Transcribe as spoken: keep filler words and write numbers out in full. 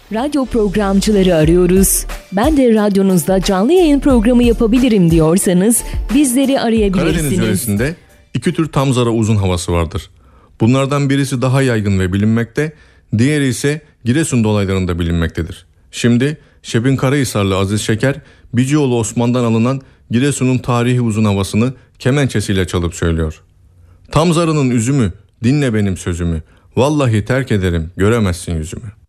Radyo programcıları arıyoruz. Ben de radyonuzda canlı yayın programı yapabilirim diyorsanız bizleri arayabilirsiniz. Karadeniz yöresinde iki tür tamzara uzun havası vardır. Bunlardan birisi daha yaygın ve bilinmekte, diğeri ise Giresun dolaylarında bilinmektedir. Şimdi Şebin Karahisarlı Aziz Şeker, Bicioğlu Osman'dan alınan Giresun'un tarihi uzun havasını kemençesiyle çalıp söylüyor. Tamzarının üzümü, dinle benim sözümü, vallahi terk ederim, göremezsin yüzümü.